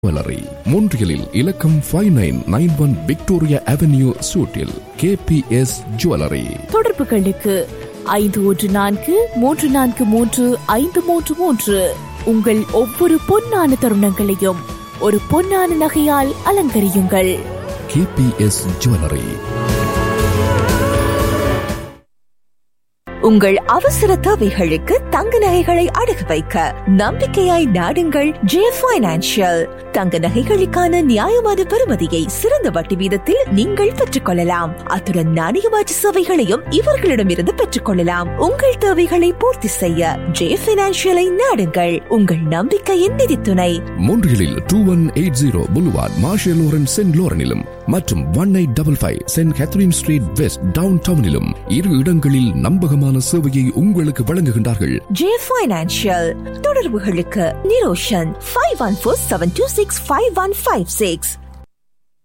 Jewellery மொன்றியலில் இலக்கம் 5991 Victoria avenue சூட்டில் KPS jewellery. தொடர்புகளுக்கு 5143433533. உங்கள் ஒவ்வொரு பொன்னான தருணங்களையும் ஒரு பொன்னான நகையால் அலங்கரியுங்கள். KPS jewellery. உங்கள் அவசர தேவைகளுக்கு தங்க நகைகளை அடகு வைக்க நம்பிக்கையாய் நாடுங்கள் ஜே பைனான்சியல். தங்க நகைகளுக்கான நியாயமான பெறுமதியை சிறந்த வட்டி வீதத்தில் நீங்கள் பெற்றுக் கொள்ளலாம். அத்துடன் நாணய மாற்று சேவைகளையும் இவர்களிடமிருந்து பெற்றுக் கொள்ளலாம். உங்கள் தேவைகளை பூர்த்தி செய்ய ஜே பைனான்சியலை நாடுங்கள். உங்கள் நம்பிக்கையின் நிதித்துணை. மொன்றியலில் 2180 புல்வார்ட் மார்ஷல் லாரன்ஸ் சென்ட் லோரனிலும் மற்றும் 1855 send Catherine street west down டவுனிலும் 2 இடங்களில் நம்பகமான சேவையை உங்களுக்கு வழங்குகின்றார்கள். J financial. தொடர்புகளுக்கு நிரோஷன் 5147265156.